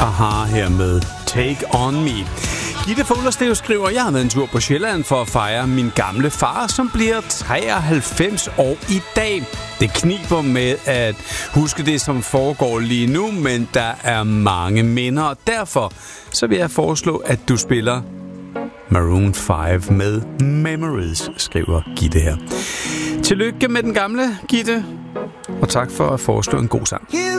Aha her med Take On Me. Gitte Foglerslev skriver, jeg har været en tur på Sjælland for at fejre min gamle far, som bliver 93 år i dag. Det kniber med at huske det, som foregår lige nu, men der er mange minder, og derfor så vil jeg foreslå, at du spiller Maroon 5 med Memories, skriver Gitte her. Tillykke med den gamle, Gitte, og tak for at foreslå en god sang.